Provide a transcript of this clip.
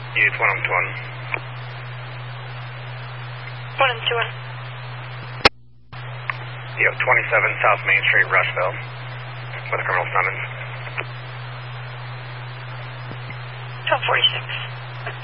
It's 1 on 1. 1 and 2 1. 27 South Main Street, Rushville, with a criminal summons. 1246.